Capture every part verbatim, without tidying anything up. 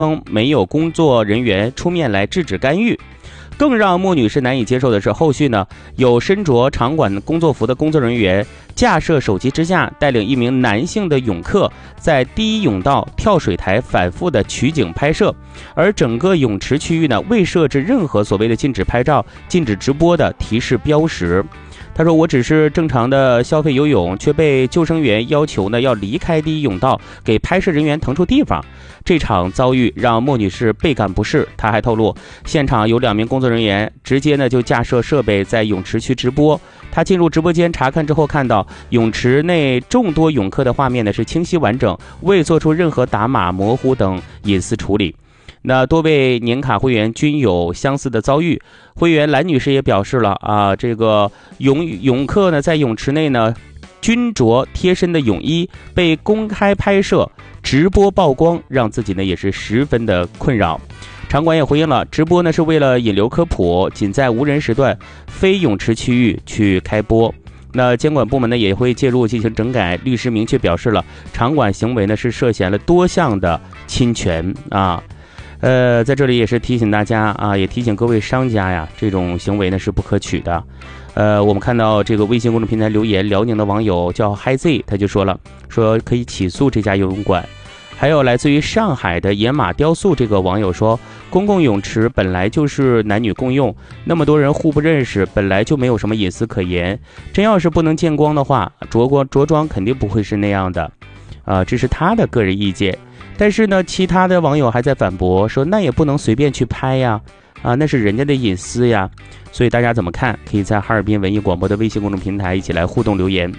没有工作人员出面来制止干预。更让莫女士难以接受的是，后续呢有身着场馆工作服的工作人员架设手机支架，带领一名男性的泳客在第一泳道跳水台反复的取景拍摄，而整个泳池区域呢未设置任何所谓的禁止拍照、禁止直播的提示标识。他说：“我只是正常的消费游泳，却被救生员要求呢要离开第一泳道，给拍摄人员腾出地方。这场遭遇让莫女士倍感不适。她还透露，现场有两名工作人员直接呢就架设设备在泳池区直播。她进入直播间查看之后，看到泳池内众多泳客的画面呢是清晰完整，未做出任何打码、模糊等隐私处理。”那多位年卡会员均有相似的遭遇，会员兰女士也表示了啊，这个泳泳客呢在泳池内呢均着贴身的泳衣，被公开拍摄、直播曝光，让自己呢也是十分的困扰。场馆也回应了，直播呢是为了引流科普，仅在无人时段、非泳池区域去开播。那监管部门呢也会介入进行整改。律师明确表示了，场馆行为呢是涉嫌了多项的侵权啊。呃，在这里也是提醒大家啊，也提醒各位商家呀，这种行为呢是不可取的。呃，我们看到这个微信公众平台留言，辽宁的网友叫 HiZ， 他就说了，说可以起诉这家游泳馆。还有来自于上海的野马雕塑这个网友说，公共泳池本来就是男女共用，那么多人互不认识，本来就没有什么隐私可言。真要是不能见光的话，着光着装肯定不会是那样的。啊、呃，这是他的个人意见。但是呢，其他的网友还在反驳说，那也不能随便去拍呀，啊，那是人家的隐私呀。所以大家怎么看？可以在哈尔滨文艺广播的微信公众平台一起来互动留言。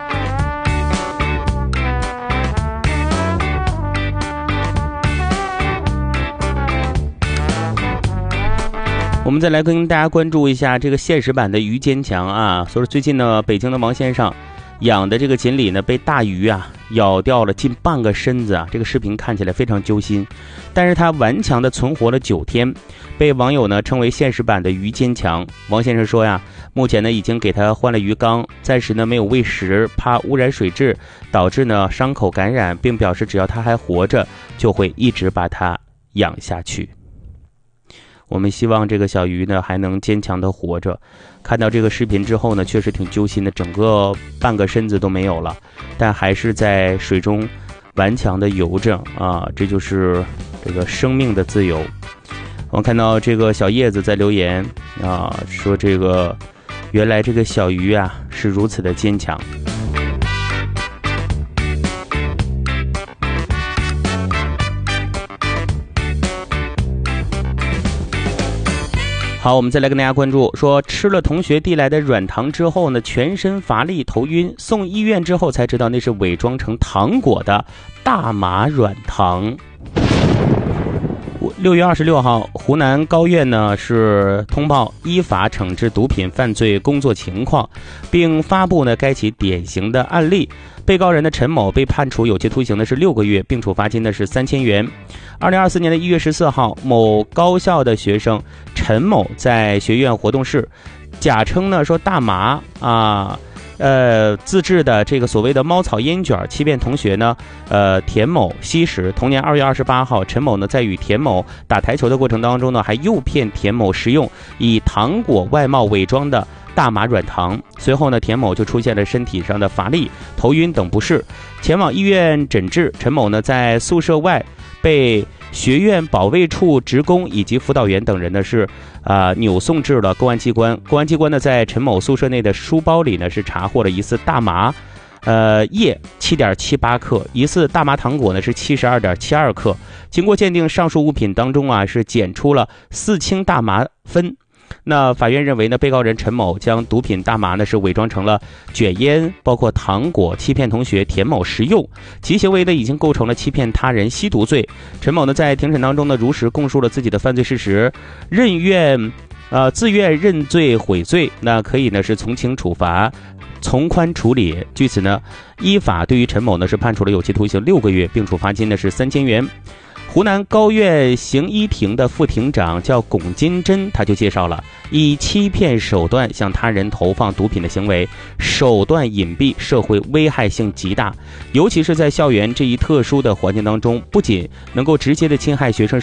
我们再来跟大家关注一下这个现实版的鱼坚强啊。所以最近呢，北京的王先生养的这个锦鲤呢被大鱼啊咬掉了近半个身子啊，这个视频看起来非常揪心，但是他顽强的存活了九天，被网友呢称为现实版的鱼坚强。王先生说呀，目前呢已经给他换了鱼缸，暂时呢没有喂食，怕污染水质导致呢伤口感染，并表示只要他还活着，就会一直把它养下去。我们希望这个小鱼呢还能坚强的活着。看到这个视频之后呢，确实挺揪心的，整个半个身子都没有了，但还是在水中顽强的游着啊，这就是这个生命的自由。我看到这个小叶子在留言啊，说这个原来这个小鱼啊是如此的坚强。好，我们再来跟大家关注，说吃了同学递来的软糖之后呢，全身乏力头晕，送医院之后才知道那是伪装成糖果的大麻软糖。六月二十六号，湖南高院呢是通报依法惩治毒品犯罪工作情况，并发布呢该起典型的案例。被告人的陈某被判处有期徒刑的是六个月，并处罚金的是三千元。二零二四年的一月十四号，某高校的学生陈某在学院活动室，假称呢说大麻啊。呃，自制的这个所谓的猫草烟卷，欺骗同学呢，呃，田某吸食。同年二月二十八号，陈某呢在与田某打台球的过程当中呢，还诱骗田某食用以糖果外貌伪装的大麻软糖。随后呢，田某就出现了身体上的乏力、头晕等不适，前往医院诊治。陈某呢在宿舍外被学院保卫处职工以及辅导员等人呢是啊、呃、扭送至了公安机关。公安机关呢在陈某宿舍内的书包里呢是查获了疑似大麻呃叶 七点七八克，疑似大麻糖果呢是 七十二点七二克。经过鉴定，上述物品当中啊是检出了四氢大麻酚。那法院认为呢，被告人陈某将毒品大麻呢是伪装成了卷烟，包括糖果，欺骗同学田某食用，其行为呢已经构成了欺骗他人吸毒罪。陈某呢在庭审当中呢如实供述了自己的犯罪事实，认愿呃自愿认罪悔罪，那可以呢是从轻处罚，从宽处理。据此呢，依法对于陈某呢是判处了有期徒刑六个月，并处罚金呢是三千元。 湖南高院刑一庭的副庭长叫龚金珍，他就介绍了以欺骗手段向他人投放毒品的行为，手段隐蔽，社会危害性极大，尤其是在校园这一特殊的环境当中，不仅能够直接的侵害学生